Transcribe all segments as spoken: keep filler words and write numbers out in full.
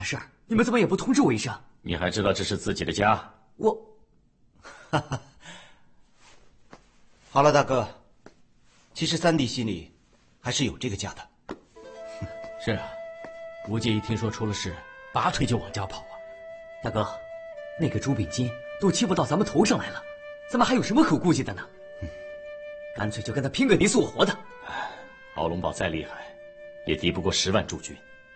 事儿，你们怎么也不通知我一声？ 你还知道这是自己的家？ 我， 哈哈。好了，大哥，其实三弟心里还是有这个家的。 是啊，吴姐一听说出了事，拔腿就往家跑啊。 大哥，那个朱秉金都欺负到咱们头上来了，咱们还有什么可顾忌的呢？嗯，干脆就跟他拼个你死我活的。 敖龙宝再厉害，也敌不过十万驻军。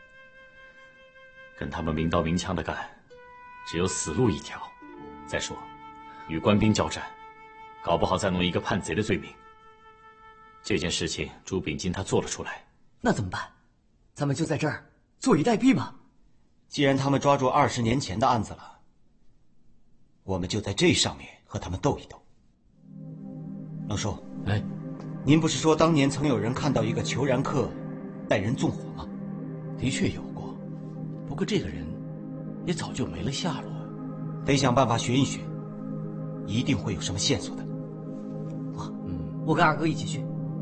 跟他们明刀明枪的干，只有死路一条。再说，与官兵交战，搞不好再弄一个叛贼的罪名。这件事情，朱秉金他做了出来， 那怎么办？咱们就在这儿坐以待毙吗？ 既然他们抓住二十年前的案子了，我们就在这上面和他们斗一斗。冷叔， 哎， 您不是说当年曾有人看到一个虬髯客带人纵火吗？ 的确有过，不过这个人也早就没了下落。 得想办法寻一寻，一定会有什么线索的。 啊，嗯，我跟二哥一起去。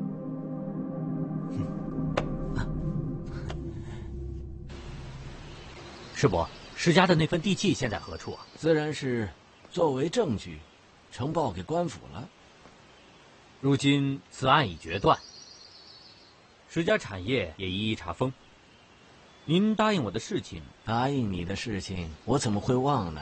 师伯，石家的那份地契现在何处啊？ 自然是作为证据，呈报给官府了。 如今此案已决断，石家产业也一一查封。您答应我的事情， 答应你的事情，我怎么会忘呢？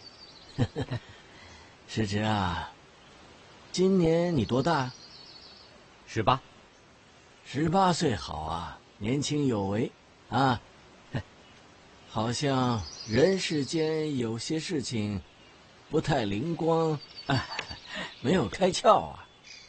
师侄啊，今年你多大？ 十八。 十八岁好啊，年轻有为啊。好像人世间有些事情不太灵光，哎，没有开窍啊。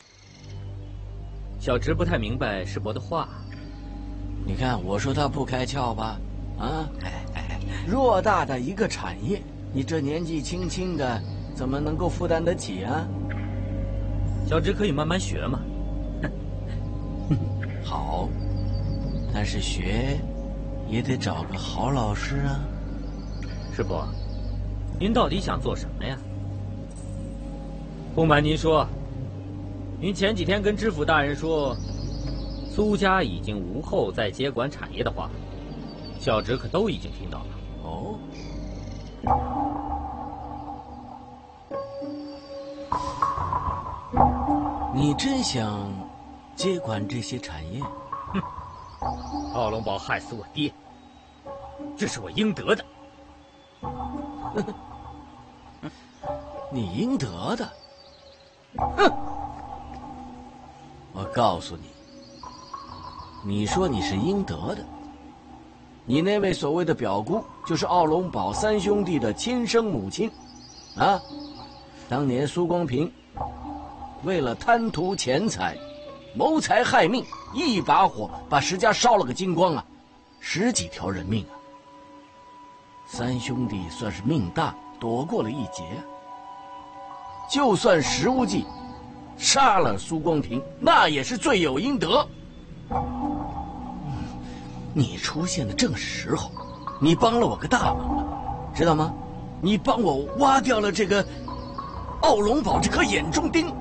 小侄不太明白师伯的话。 你看我说他不开窍吧？啊，偌大的一个产业，你这年纪轻轻的，怎么能够负担得起啊？ 小侄可以慢慢学嘛。 好，但是学也得找个好老师啊。 师伯，您到底想做什么呀？不瞒您说，您前几天跟知府大人说，苏家已经无后再接管产业的话，小侄可都已经听到了。 哦。你真想接管这些产业？ 哼，敖龙宝害死我爹，这是我应得的。 你应得的？哼！我告诉你，你说你是应得的，你那位所谓的表姑就是敖龙宝三兄弟的亲生母亲，啊！当年苏光平为了贪图钱财，谋财害命，一把火把石家烧了个精光啊，十几条人命啊！三兄弟算是命大，躲过了一劫。就算石无忌杀了苏光平，那也是罪有应得。你出现的正是时候，你帮了我个大忙了，知道吗？你帮我挖掉了这个敖龙宝这颗眼中钉。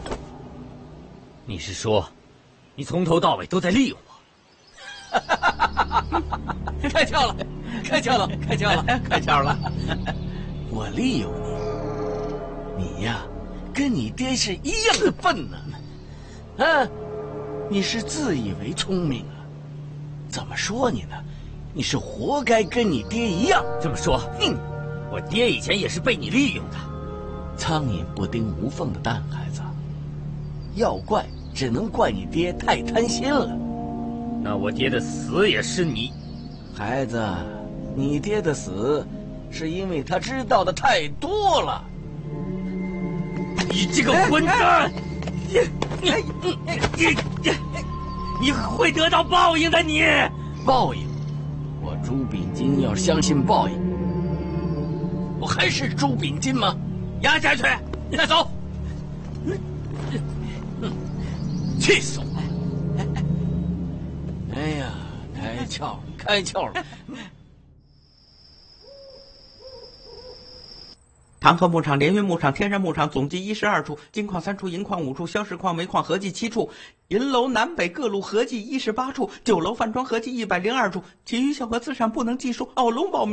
你是说，你从头到尾都在利用我？ 开窍了，开窍了，开窍了，开窍了！我利用你，你呀，跟你爹是一样的笨呢。啊，你是自以为聪明啊？怎么说你呢？你是活该跟你爹一样。 这么说，哼，我爹以前也是被你利用的。 苍蝇不叮无缝的蛋，孩子，要怪只能怪你爹太贪心了。 那我爹的死也是你， 孩子，你爹的死是因为他知道的太多了。 你这个混蛋！你你你你你你会得到报应的！你报应？我朱秉金要是相信报应，我还是朱秉金吗？ 押下去，带走！ 气死我了！哎呀，开窍了，开窍了！ 唐河牧场、连云牧场、天山牧场总计一十二处，金矿三处，银矿五处，硝石矿、煤矿合计七处，银楼南北各路合计一十八处，酒楼饭庄合计一百零二处，其余小额资产不能计数。敖龙宝